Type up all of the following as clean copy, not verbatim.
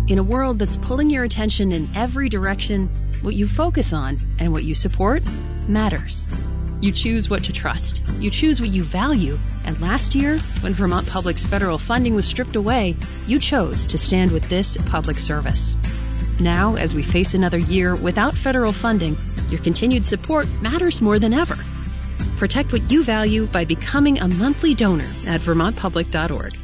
In a world that's pulling your attention in every direction, what you focus on and what you support matters. You choose what to trust. You choose what you value. And last year, when Vermont Public's federal funding was stripped away, you chose to stand with this public service. Now, as we face another year without federal funding, your continued support matters more than ever. Protect what you value by becoming a monthly donor at vermontpublic.org.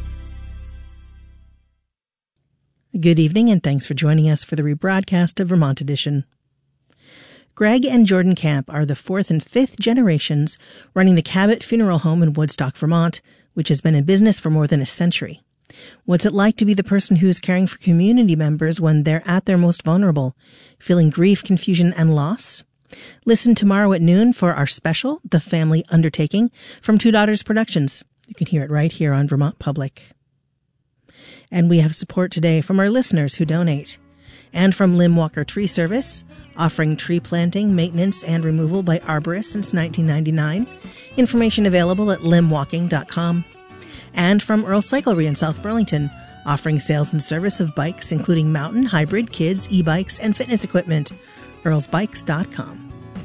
Good evening, and thanks for joining us for the rebroadcast of Vermont Edition. Greg and Jordan Camp are the fourth and fifth generations running the Cabot Funeral Home in Woodstock, Vermont, which has been in business for more than a century. What's it like to be the person who is caring for community members when they're at their most vulnerable, feeling grief, confusion, and loss? Listen tomorrow at noon for our special, The Family Undertaking, from Two Daughters Productions. You can hear it right here on Vermont Public. And we have support today from our listeners who donate, and from Lim Walker Tree Service, offering tree planting, maintenance, and removal by arborists since 1999. Information available at limwalking.com. And from Earl Cyclery in South Burlington, offering sales and service of bikes, including mountain, hybrid, kids, e-bikes, and fitness equipment. earlsbikes.com.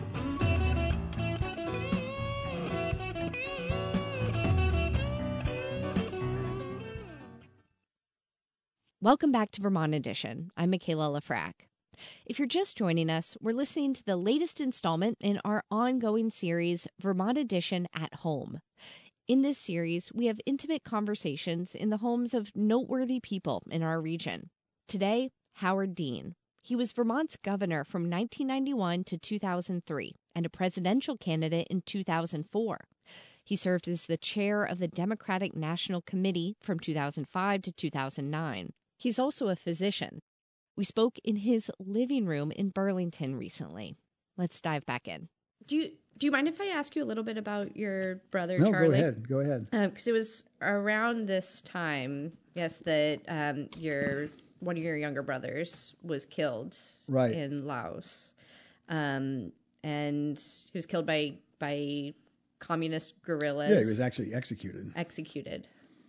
Welcome back to Vermont Edition. I'm Michaela Lafrac. If you're just joining us, we're listening to the latest installment in our ongoing series, Vermont Edition at Home. In this series, we have intimate conversations in the homes of noteworthy people in our region. Today, Howard Dean. He was Vermont's governor from 1991 to 2003 and a presidential candidate in 2004. He served as the chair of the Democratic National Committee from 2005 to 2009. He's also a physician. We spoke in his living room in Burlington recently. Let's dive back in. Do you mind if I ask you a little bit about your brother, No, Charlie? Go ahead. Because it was around this time, yes, that one of your younger brothers was killed in Laos. And he was killed by communist guerrillas. Yeah, he was actually executed.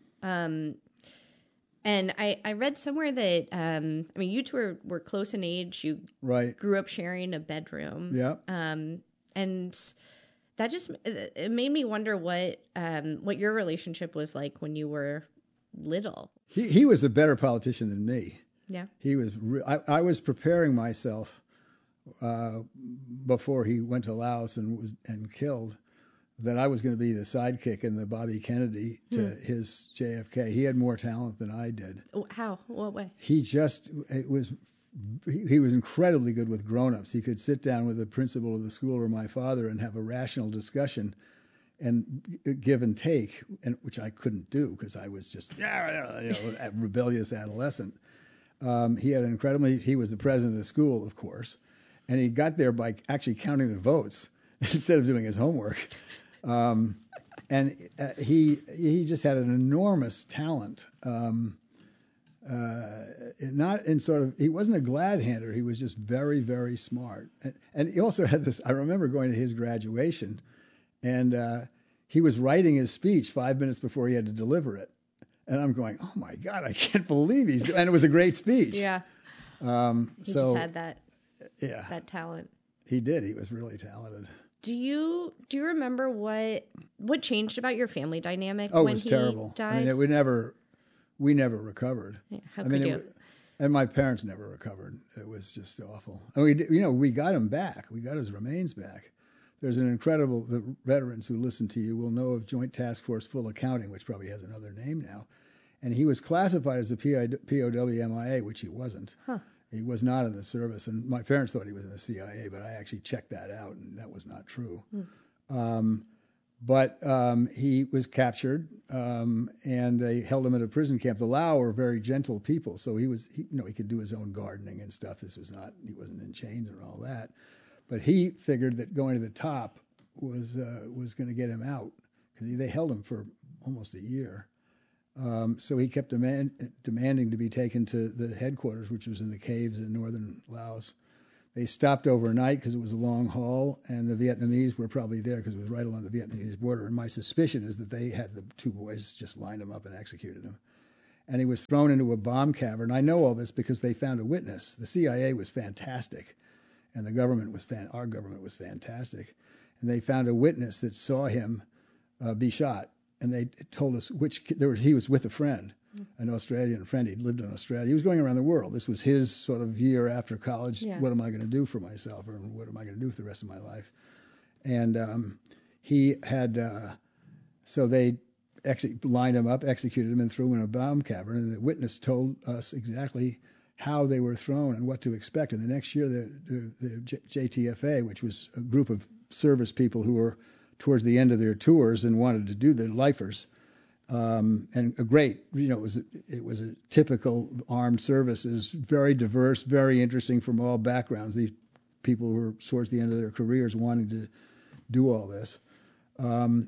And I read somewhere that, you two were close in age. You grew up sharing a bedroom. Yeah. And that it made me wonder what your relationship was like when you were little. He was a better politician than me. Yeah. He was. I was preparing myself before he went to Laos and killed, that I was going to be the sidekick in the Bobby Kennedy to his JFK. He had more talent than I did. How? What way? He was incredibly good with grown-ups. He could sit down with the principal of the school or my father and have a rational discussion and give and take, which I couldn't do because I was just a rebellious adolescent. He was the president of the school, of course, and he got there by actually counting the votes instead of doing his homework. He just had an enormous talent. He wasn't a glad hander. He was just very, very smart. And he also had this, I remember going to his graduation, and he was writing his speech 5 minutes before he had to deliver it. And I'm going, oh my God, I can't believe he's doing, and it was a great speech. Yeah. He just had that talent. He did. He was really talented. Do you remember what changed about your family dynamic when he died? Oh, it was terrible. I mean, we never recovered. Yeah, how could you? And my parents never recovered. It was just awful. And we got him back. We got his remains back. There's the veterans who listen to you will know of Joint Task Force Full Accounting, which probably has another name now. And he was classified as a POW MIA, which he wasn't. Huh. He was not in the service. And my parents thought he was in the CIA, but I actually checked that out, and that was not true. But he was captured, and they held him at a prison camp. The Lao were very gentle people, so he could do his own gardening and stuff. He wasn't in chains or all that. But he figured that going to the top was going to get him out, because they held him for almost a year. So he kept demanding to be taken to the headquarters, which was in the caves in northern Laos. They stopped overnight because it was a long haul, and the Vietnamese were probably there because it was right along the Vietnamese border. And my suspicion is that they had the two boys just lined him up and executed him. and he was thrown into a bomb cavern. I know all this because they found a witness. The CIA was fantastic, and the government was our government was fantastic, and they found a witness that saw him be shot, and they told us he was with a friend, an Australian friend. He'd lived in Australia. He was going around the world. This was his sort of year after college. Yeah. What am I going to do for myself, or what am I going to do for the rest of my life? And he had, so they lined him up, executed him, and threw him in a bomb cavern. And the witness told us exactly how they were thrown and what to expect. And the next year, the JTFA, which was a group of service people who were towards the end of their tours and wanted to do the lifers, and a great, it was a typical armed services, very diverse, very interesting from all backgrounds. These people who were towards the end of their careers wanting to do all this, and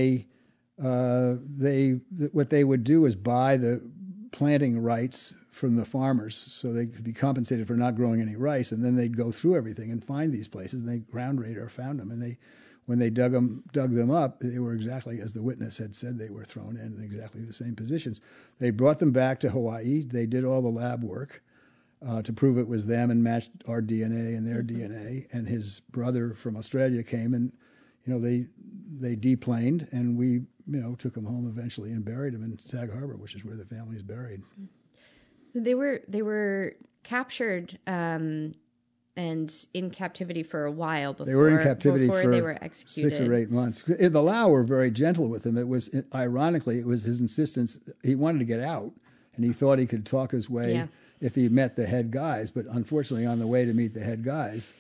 what they would do is buy the planting rights from the farmers so they could be compensated for not growing any rice, and then they'd go through everything and find these places, and they ground radar found them, and when they dug them up, they were exactly as the witness had said. They were thrown in exactly the same positions. They brought them back to Hawaii. They did all the lab work to prove it was them and matched our DNA and their DNA, and his brother from Australia came, and they deplaned, and we took him home eventually and buried him in Sag Harbor, which is where the family is buried. They were captured and in captivity for a while before they were in captivity for they were executed. 6 or 8 months. The Lao were very gentle with him. It was ironically, it was his insistence. He wanted to get out, and he thought he could talk his way if he met the head guys. But unfortunately, on the way to meet the head guys,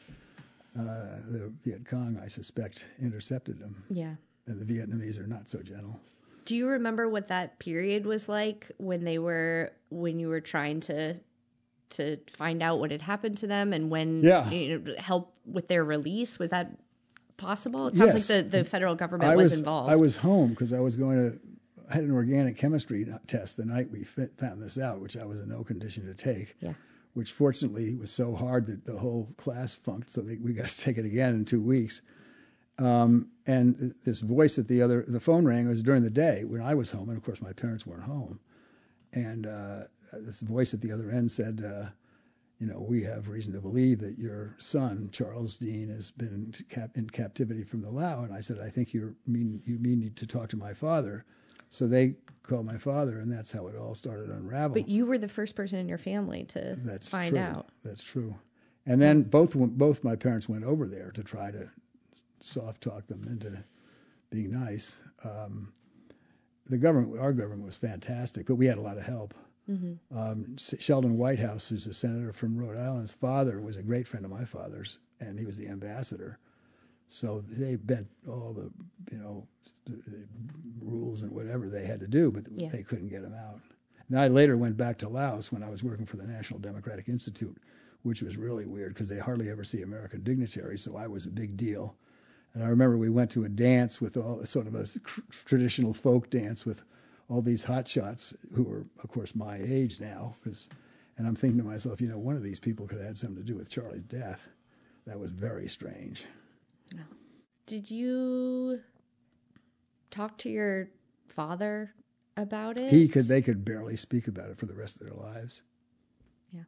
the Viet Cong, I suspect, intercepted him. Yeah. And the Vietnamese are not so gentle. Do you remember what that period was like when you were trying to find out what had happened to them, and when help with their release? Was that possible? It sounds like the federal government was involved. I was home because I had an organic chemistry test the night we found this out, which I was in no condition to take. Yeah. Which fortunately was so hard that the whole class funked, so we got to take it again in 2 weeks. And this voice at the phone rang. It was during the day when I was home, and of course my parents weren't home. And this voice at the other end said, we have reason to believe that your son, Charles Dean, has been in captivity from the Lao. And I said, I think you mean to talk to my father. So they called my father, and that's how it all started to unravel. But you were the first person in your family to find out. That's true. And then both my parents went over there to try to soft talk them into being nice. Our government was fantastic, but we had a lot of help. Mm-hmm. Sheldon Whitehouse, who's a senator from Rhode Island's father, was a great friend of my father's, and he was the ambassador. So they bent all the rules and whatever they had to do, but they couldn't get him out. And I later went back to Laos when I was working for the National Democratic Institute, which was really weird because they hardly ever see American dignitaries, so I was a big deal. And I remember we went to a dance with all sort of a traditional folk dance with all these hotshots who were, of course, my age now. And I'm thinking to myself, one of these people could have had something to do with Charlie's death. That was very strange. No. Did you talk to your father about it? They could barely speak about it for the rest of their lives. Yeah.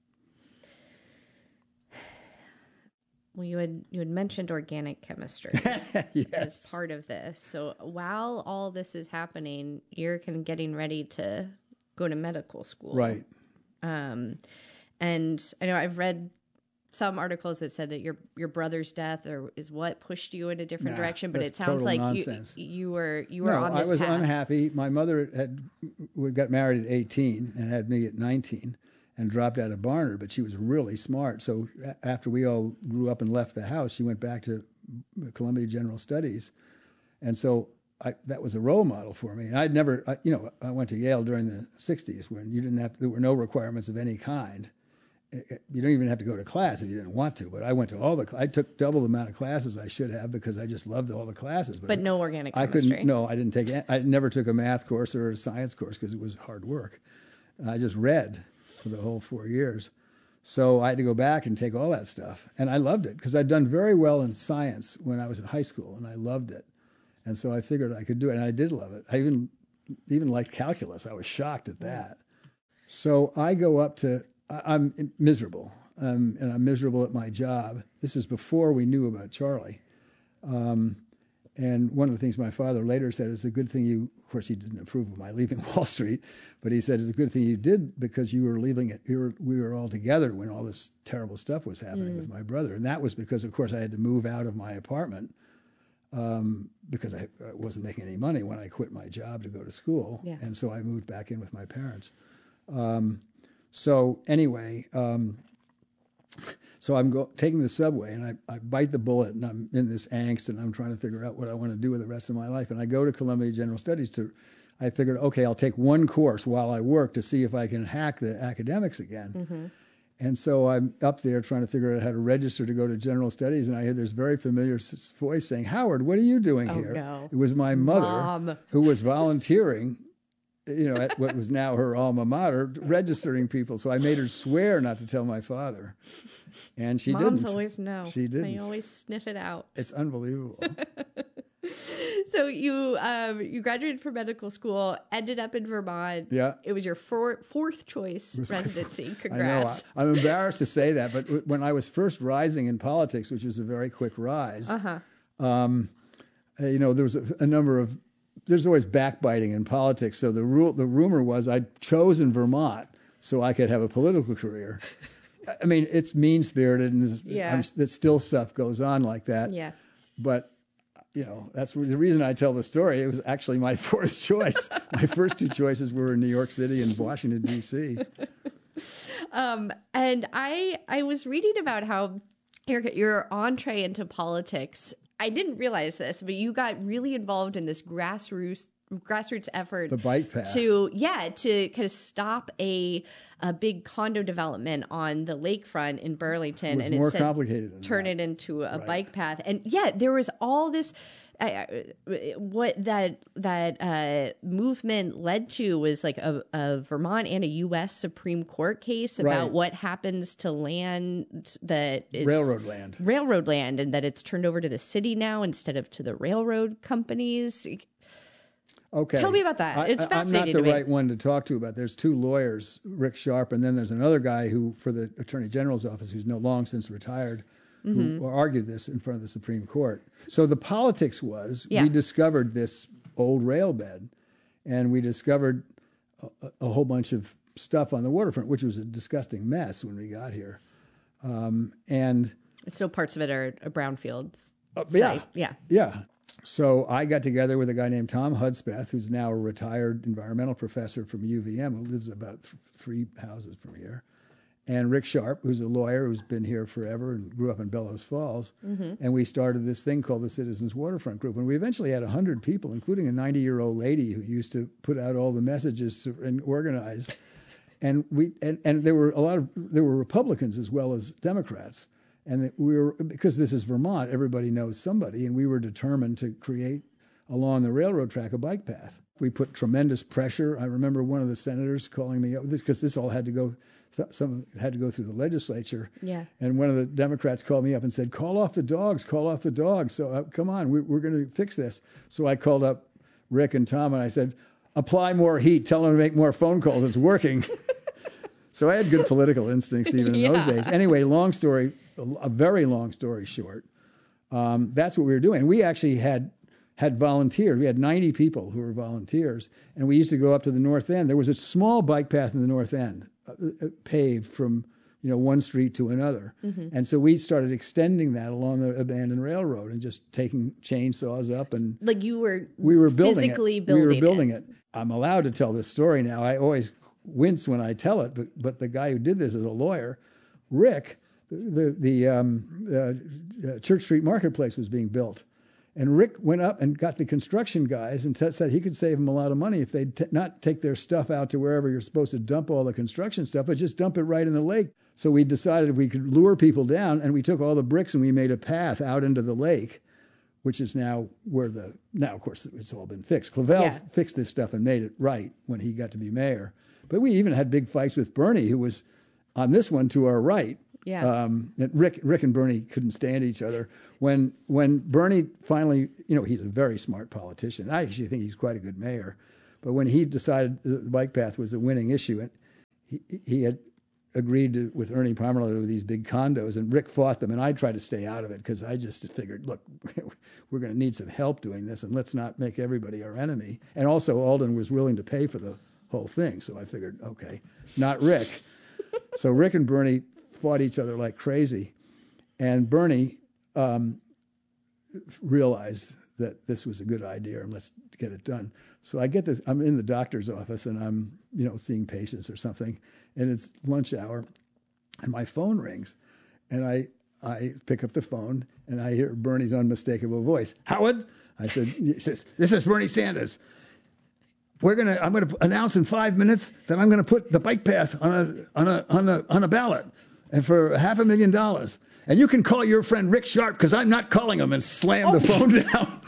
Well, you had mentioned organic chemistry as part of this. So while all this is happening, you're kind of getting ready to go to medical school, right? And I know I've read some articles that said that your brother's death is what pushed you in a different direction, but it sounds like you were on this path. I was unhappy. My mother got married at 18 and had me at 19 and dropped out of Barnard, but she was really smart. So after we all grew up and left the house, she went back to Columbia General Studies. And so that was a role model for me. And I went to Yale during the 60s when there were no requirements of any kind. You don't even have to go to class if you didn't want to, but I went to I took double the amount of classes I should have because I just loved all the classes. But no organic chemistry. I never took a math course or a science course because it was hard work. And I just read for the whole 4 years. So I had to go back and take all that stuff. And I loved it because I'd done very well in science when I was in high school, and I loved it. And so I figured I could do it, and I did love it. I even even liked calculus. I was shocked at that. So I go up to, I'm miserable, and I'm miserable at my job. This is before we knew about Charlie. And one of the things my father later said is a good thing you, of course, he didn't approve of my leaving Wall Street, but he said it's a good thing you did because you were leaving it. We were all together when all this terrible stuff was happening with my brother. And that was because, of course, I had to move out of my apartment because I wasn't making any money when I quit my job to go to school. Yeah. And so I moved back in with my parents. So anyway, so I'm taking the subway, and I bite the bullet, and I'm in this angst, and I'm trying to figure out what I want to do with the rest of my life. And I go to Columbia General Studies I figured, okay, I'll take one course while I work to see if I can hack the academics again. Mm-hmm. And so I'm up there trying to figure out how to register to go to General Studies, and I hear this very familiar voice saying, "Howard, what are you doing here?" No. It was my mother, Mom. who was volunteering, at what was now her alma mater, registering people. So I made her swear not to tell my father, and she didn't. Moms always know. She didn't. They always sniff it out. It's unbelievable. So you graduated from medical school, ended up in Vermont. Yeah. It was your fourth choice residency. I Congrats. know. I'm embarrassed to say that, but when I was first rising in politics, which was a very quick rise, there was a number of. There's always backbiting in politics. So the rumor was I'd chosen Vermont so I could have a political career. I mean, it's mean-spirited, and that still stuff goes on like that. Yeah. But that's the reason I tell the story. It was actually my fourth choice. My first two choices were in New York City and Washington, D.C. And I was reading about how your entree into politics. I didn't realize this, but you got really involved in this grassroots effort, the bike path, to kind of stop a big condo development on the lakefront in Burlington, and more complicated than turn it into a bike path. And there was all this. What that movement led to was like a Vermont and a U.S. Supreme Court case about what happens to land that is railroad land, and that it's turned over to the city now instead of to the railroad companies. Okay, tell me about that. It's fascinating. I'm not the right one to talk to about. There's two lawyers, Rick Sharp, and then there's another guy who, for the Attorney General's office, who's long since retired, who argued this in front of the Supreme Court. So the politics was we discovered this old rail bed, and we discovered a whole bunch of stuff on the waterfront, which was a disgusting mess when we got here. And still parts of it are brownfields. Yeah. So I got together with a guy named Tom Hudspeth, who's now a retired environmental professor from UVM, who lives about 3 houses from here, and Rick Sharp, who's a lawyer who's been here forever and grew up in Bellows Falls. And we started this thing called the Citizens Waterfront Group. And we eventually had 100 people, including a 90-year-old lady who used to put out all the messages and organize. And there were Republicans as well as Democrats. And because this is Vermont, everybody knows somebody, and we were determined to create along the railroad track a bike path. We put tremendous pressure. I remember one of the senators calling me up because this all had to go. Some had to go through the legislature. Yeah. And one of the Democrats called me up and said, call off the dogs. So come on, we're going to fix this. So I called up Rick and Tom, and I said, apply more heat. Tell them to make more phone calls. It's working. So I had good political instincts even in those days. Anyway, a very long story short, that's what we were doing. We actually had volunteers. We had 90 people who were volunteers, and we used to go up to the north end. There was a small bike path in the north end, paved from one street to another. And so we started extending that along the abandoned railroad and just taking chainsaws up and we were physically building it. I'm allowed to tell this story now. I always wince when I tell it, but the guy who did this is a lawyer. Rick, the Church Street Marketplace was being built. And Rick went up and got the construction guys and said he could save them a lot of money if they'd not take their stuff out to wherever you're supposed to dump all the construction stuff, but just dump it right in the lake. So we decided we could lure people down, and we took all the bricks and we made a path out into the lake, which is now now of course it's all been fixed. Clavell fixed this stuff and made it right when he got to be mayor. But we even had big fights with Bernie, who was on this one to our right. Yeah. Rick and Bernie couldn't stand each other. When Bernie finally, he's a very smart politician. I actually think he's quite a good mayor. But when he decided the bike path was the winning issue, and he had agreed with Ernie Pomerleau to these big condos, and Rick fought them, and I tried to stay out of it because I just figured, look, we're going to need some help doing this, and let's not make everybody our enemy. And also, Alden was willing to pay for the whole thing, so I figured, okay, not Rick. So Rick and Bernie fought each other like crazy, and Bernie realized that this was a good idea and let's get it done. So I get this, I'm in the doctor's office and I'm, seeing patients or something, and it's lunch hour and my phone rings and I pick up the phone and I hear Bernie's unmistakable voice. Howard, he says, this is Bernie Sanders. I'm going to announce in 5 minutes that I'm going to put the bike path on a ballot, and for $500,000. And you can call your friend Rick Sharp because I'm not calling him, and slam the phone down.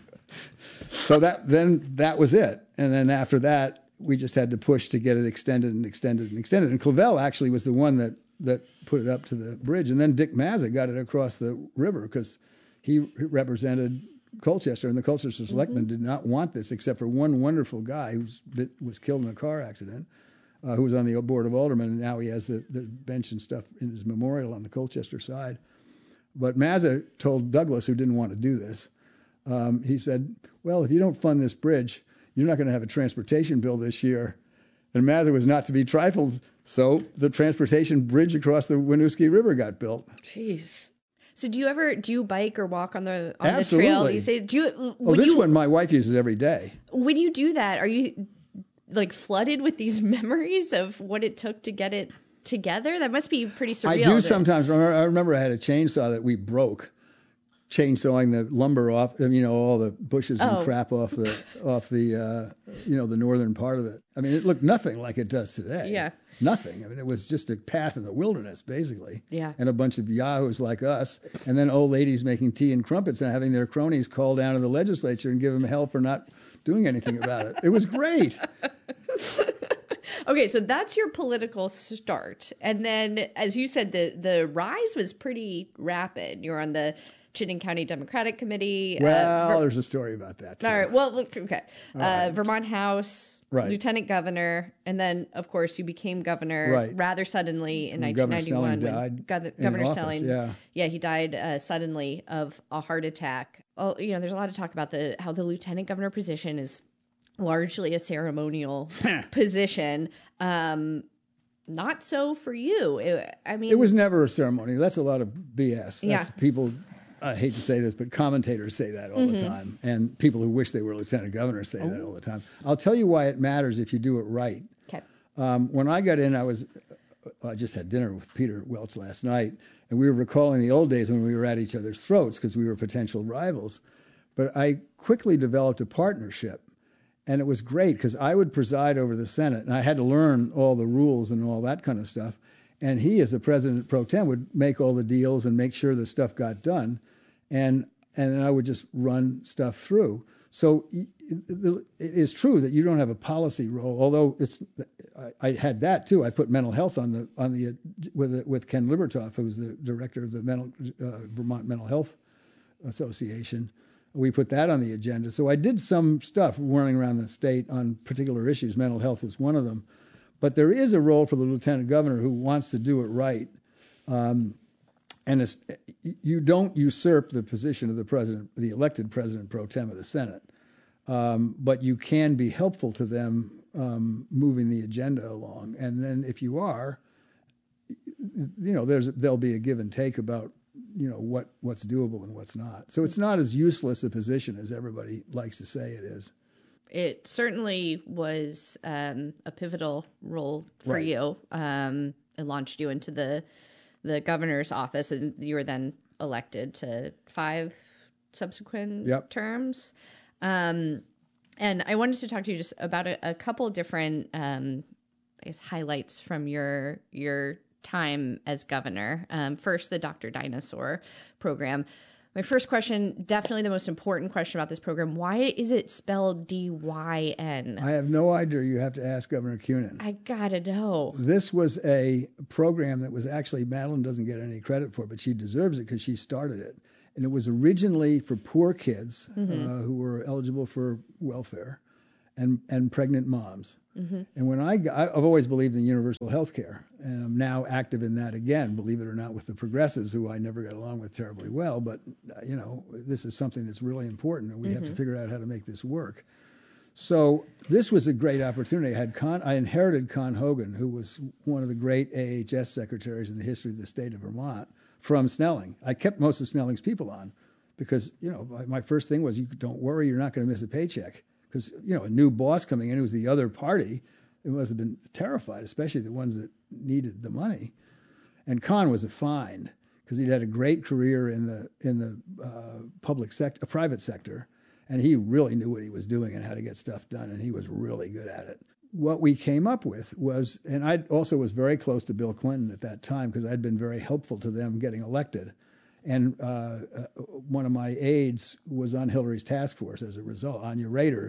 So that was it. And then after that, we just had to push to get it extended and extended and extended. And Clavell actually was the one that put it up to the bridge. And then Dick Mazza got it across the river because he represented Colchester, and the Colchester Selectmen did not want this except for one wonderful guy who was killed in a car accident, who was on the board of aldermen, and now he has the bench and stuff in his memorial on the Colchester side. But Mazza told Douglas, who didn't want to do this, he said, well, if you don't fund this bridge, you're not going to have a transportation bill this year. And Mazza was not to be trifled, so the transportation bridge across the Winooski River got built. Jeez. So do you bike or walk on the Absolutely. trail these days? This one my wife uses every day. When you do that, are you like flooded with these memories of what it took to get it together? That must be pretty surreal. I do sometimes. I remember I had a chainsaw that we broke, chainsawing the lumber off, all the bushes and crap off the the northern part of it. I mean, it looked nothing like it does today. Yeah. Nothing. I mean, it was just a path in the wilderness, basically. Yeah. And a bunch of yahoos like us, and then old ladies making tea and crumpets and having their cronies call down to the legislature and give them hell for not doing anything about it. It was great. Okay, so that's your political start. And then, as you said, the rise was pretty rapid. You're on the Chittenden County Democratic Committee. Well, there's a story about that, too. All right. Well, okay. Vermont House, right. Lieutenant Governor, and then, of course, you became governor rather suddenly in 1991. Governor Snelling, he died suddenly of a heart attack. Oh, there's a lot of talk about how the lieutenant governor position is largely a ceremonial position. Not so for you. It was never a ceremony. That's a lot of BS. Yeah. People, I hate to say this, but commentators say that all the time. And people who wish they were lieutenant governors say that all the time. I'll tell you why it matters if you do it right. Okay. When I got in, I just had dinner with Peter Welch last night, and we were recalling the old days when we were at each other's throats because we were potential rivals. But I quickly developed a partnership. And it was great because I would preside over the Senate, and I had to learn all the rules and all that kind of stuff. And he, as the president pro tem, would make all the deals and make sure the stuff got done. And then I would just run stuff through. So it is true that you don't have a policy role, although I had that too. I put mental health with Ken Libertoff, who was the director of the Vermont Mental Health Association. We put that on the agenda. So I did some stuff running around the state on particular issues. Mental health was one of them. But there is a role for the lieutenant governor who wants to do it right. And you don't usurp the position of the elected president pro tem of the Senate. But you can be helpful to them moving the agenda along. And then if you are, there'll be a give and take about what's doable and what's not. So it's not as useless a position as everybody likes to say it is. It certainly was a pivotal role for you. It launched you into the governor's office, and you were then elected to 5 subsequent terms. And I wanted to talk to you just about a couple different highlights from your time as governor. First, the Dr. Dinosaur program. My first question, definitely the most important question about this program, why is it spelled D-Y-N? I have no idea. You have to ask Governor Kunin. I gotta know. This was a program that was actually, Madeline doesn't get any credit for, but she deserves it because she started it. And it was originally for poor kids who were eligible for welfare. and pregnant moms. Mm-hmm. And when I've always believed in universal health care, and I'm now active in that again, believe it or not, with the progressives, who I never got along with terribly well. But, this is something that's really important, and we have to figure out how to make this work. So this was a great opportunity. I inherited Con Hogan, who was one of the great AHS secretaries in the history of the state of Vermont, from Snelling. I kept most of Snelling's people on because, my first thing was, don't worry, you're not going to miss a paycheck. Because, a new boss coming in who was the other party, it must have been terrified, especially the ones that needed the money. And Con was a find because he'd had a great career in the public sector, private sector, and he really knew what he was doing and how to get stuff done, and he was really good at it. What we came up with was, and I also was very close to Bill Clinton at that time because I'd been very helpful to them getting elected. And one of my aides was on Hillary's task force as a result. Anya Rader,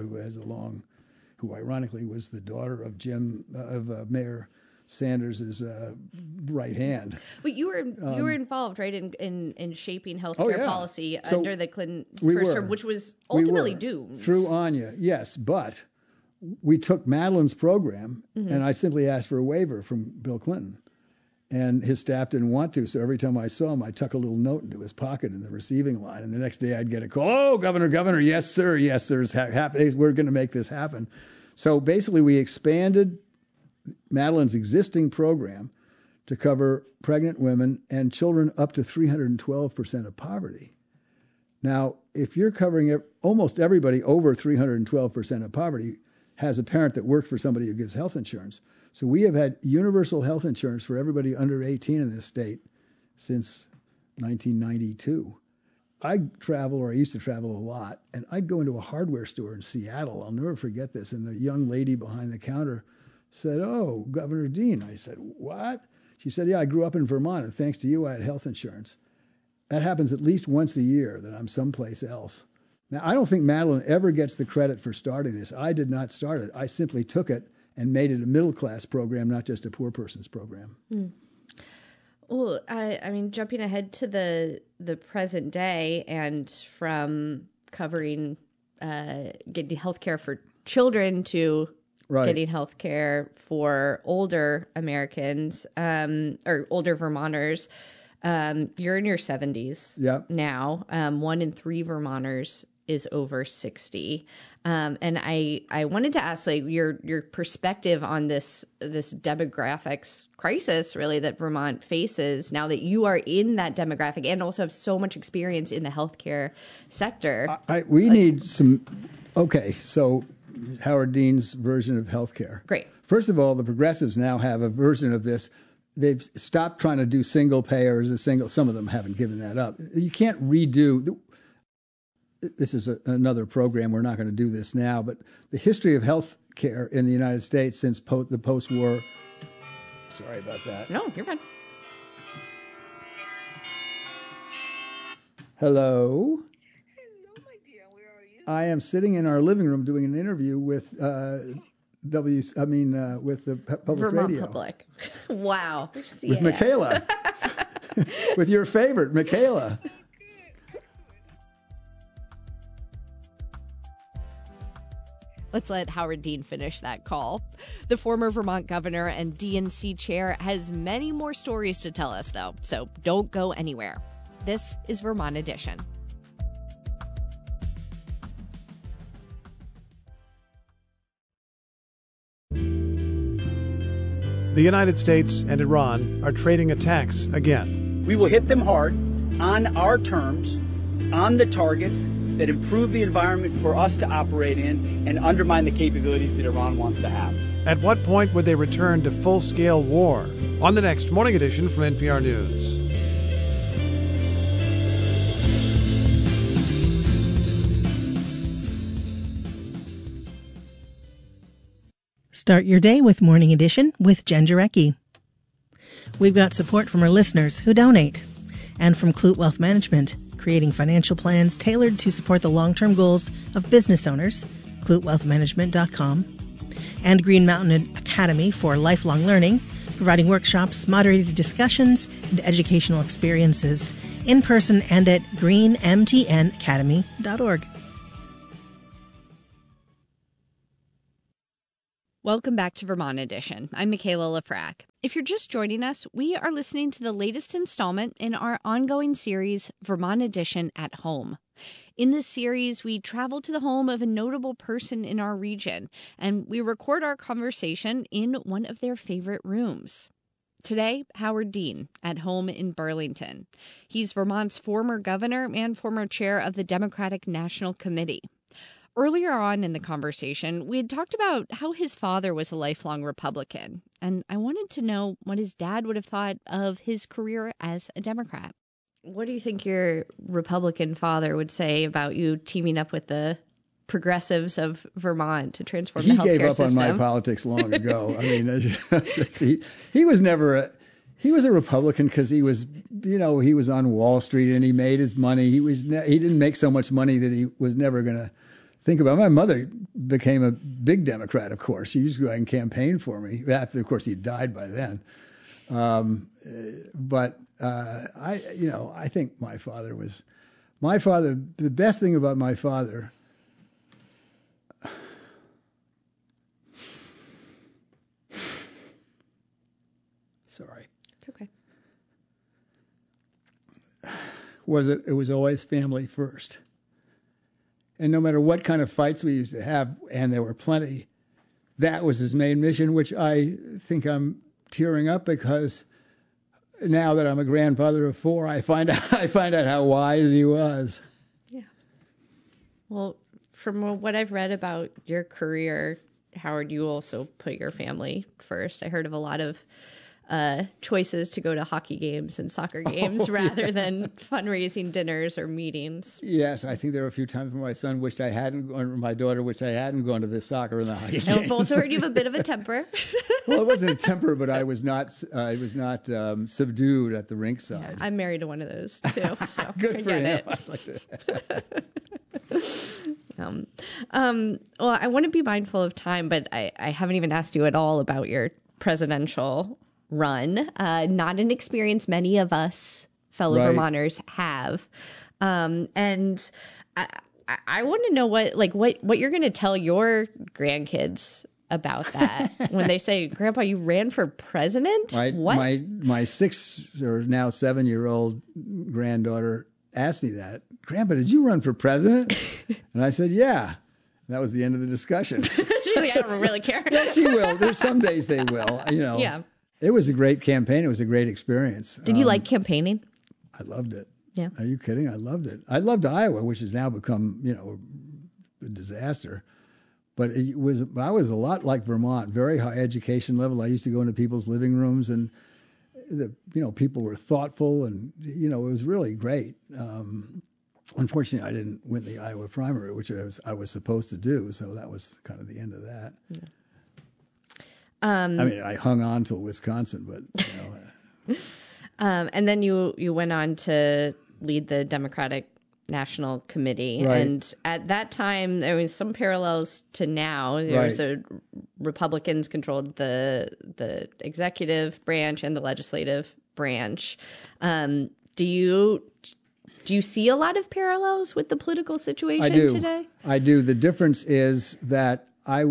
who ironically was the daughter of Mayor Sanders' right hand. But you were involved, right, in shaping healthcare policy under the Clintons' first term, which was ultimately doomed through Anya. Yes, but we took Madeline's program, and I simply asked for a waiver from Bill Clinton. And his staff didn't want to, so every time I saw him, I'd tuck a little note into his pocket in the receiving line. And the next day I'd get a call, "Oh, Governor, yes, sir, it's happening. We're going to make this happen." So basically we expanded Madeline's existing program to cover pregnant women and children up to 312% of poverty. Now, if you're covering almost everybody over 312% of poverty has a parent that worked for somebody who gives health insurance. So we have had universal health insurance for everybody under 18 in this state since 1992. I used to travel a lot, and I'd go into a hardware store in Seattle. I'll never forget this. And the young lady behind the counter said, "Oh, Governor Dean." I said, "What?" She said, "Yeah, I grew up in Vermont, and thanks to you, I had health insurance." That happens at least once a year that I'm someplace else. Now, I don't think Madeline ever gets the credit for starting this. I did not start it. I simply took it and made it a middle-class program, not just a poor person's program. Well, I mean, jumping ahead to the present day and from covering getting health care for children to getting health care for older Americans or older Vermonters, you're in your 70s now. 1 in 3 Vermonters is over 60. And I wanted to ask, like, your perspective on this demographics crisis, really, that Vermont faces now that you are in that demographic and also have so much experience in the healthcare sector. We need some. Okay, so Howard Dean's version of healthcare. Great. First of all, the progressives now have a version of this. They've stopped trying to do single payers. Some of them haven't given that up. You can't redo. This is another program. We're not going to do this now, but the history of health care in the United States since the post-war. Sorry about that. No, you're fine. Hello. Hello, my dear. Where are you? I am sitting in our living room doing an interview with with the public Vermont radio. Public. Wow. With Michaela. With your favorite, Michaela. Let's let Howard Dean finish that call. The former Vermont governor and DNC chair has many more stories to tell us, though, so don't go anywhere. This is Vermont Edition. The United States and Iran are trading attacks again. We will hit them hard, on our terms, on the targets that improve the environment for us to operate in and undermine the capabilities that Iran wants to have. At what point would they return to full-scale war? On the next Morning Edition from NPR News. Start your day with Morning Edition with Jen Jarecki. We've got support from our listeners who donate, and from Clute Wealth Management, creating financial plans tailored to support the long-term goals of business owners, CluteWealthManagement.com, and Green Mountain Academy for lifelong learning, providing workshops, moderated discussions, and educational experiences in person and at greenmtnacademy.org. Welcome back to Vermont Edition. I'm Michaela Lafrac. If you're just joining us, we are listening to the latest installment in our ongoing series, Vermont Edition at Home. In this series, we travel to the home of a notable person in our region, and we record our conversation in one of their favorite rooms. Today, Howard Dean, at home in Burlington. He's Vermont's former governor and former chair of the Democratic National Committee. Earlier on in the conversation, we had talked about how his father was a lifelong Republican, and I wanted to know what his dad would have thought of his career as a Democrat. What do you think your Republican father would say about you teaming up with the progressives of Vermont to transform the healthcare system? He gave up on my politics long ago. I mean, he was never he was a Republican because he was on Wall Street and he made his money. He didn't make so much money that he was never going to think about it. My mother became a big Democrat, of course. She used to go out and campaign for me. After, of course, he died by then. I think my father. The best thing about my father. Sorry. It's okay. Was it was always family first. And no matter what kind of fights we used to have, and there were plenty, that was his main mission, which I think I'm tearing up because now that I'm a grandfather of 4, I find out how wise he was. Yeah. Well, from what I've read about your career, Howard, you also put your family first. I heard of a lot of choices to go to hockey games and soccer games rather than fundraising dinners or meetings. Yes, I think there were a few times when my son wished I hadn't, or my daughter wished I hadn't gone to the soccer and the hockey games. I've also heard you have a bit of a temper. Well, it wasn't a temper, but I was not subdued at the rink side. Yeah, I'm married to one of those too. So Good for him. Well, I want to be mindful of time, but I haven't even asked you at all about your presidential run. Not an experience many of us fellow Vermonters have. And I want to know what you're going to tell your grandkids about that when they say, Grandpa, you ran for president? What? My 6 or now 7-year-old granddaughter asked me that. Grandpa, did you run for president? And I said, yeah. And that was the end of the discussion. She's like, I don't really care. Yeah, she will. There's some days they will, Yeah. It was a great campaign. It was a great experience. Did you like campaigning? I loved it. Yeah. Are you kidding? I loved it. I loved Iowa, which has now become, a disaster. But I was a lot like Vermont, very high education level. I used to go into people's living rooms and, people were thoughtful and, it was really great. Unfortunately, I didn't win the Iowa primary, which I was supposed to do. So that was kind of the end of that. Yeah. I hung on till Wisconsin, but and then you went on to lead the Democratic National Committee, right. And at that time there was some parallels to now. There was Republicans controlled the executive branch and the legislative branch. Do you see a lot of parallels with the political situation today? I do. The difference is that I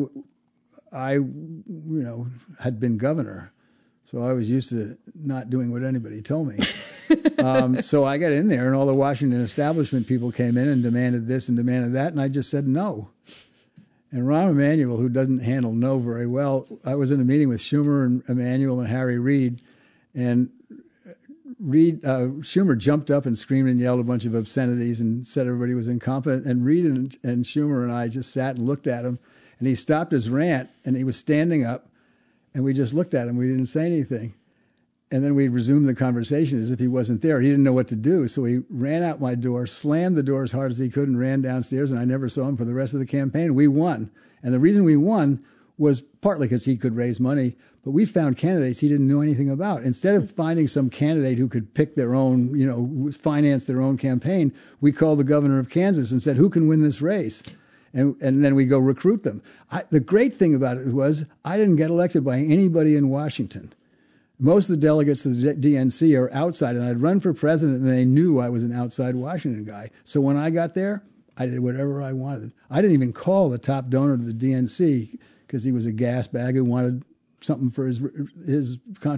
had been governor, so I was used to not doing what anybody told me. So I got in there, and all the Washington establishment people came in and demanded this and demanded that, and I just said no. And Rahm Emanuel, who doesn't handle no very well, I was in a meeting with Schumer and Emanuel and Harry Reid, and Schumer jumped up and screamed and yelled a bunch of obscenities and said everybody was incompetent, and Reid and Schumer and I just sat and looked at him. And he stopped his rant, and he was standing up, and we just looked at him. We didn't say anything. And then we resumed the conversation as if he wasn't there. He didn't know what to do, so he ran out my door, slammed the door as hard as he could, and ran downstairs, and I never saw him for the rest of the campaign. We won. And the reason we won was partly because he could raise money, but we found candidates he didn't know anything about. Instead of finding some candidate who could pick their own, finance their own campaign, we called the governor of Kansas and said, who can win this race? And then we go recruit them. The great thing about it was I didn't get elected by anybody in Washington. Most of the delegates to the DNC are outside, and I'd run for president, and they knew I was an outside Washington guy. So when I got there, I did whatever I wanted. I didn't even call the top donor to the DNC because he was a gas bag who wanted something for his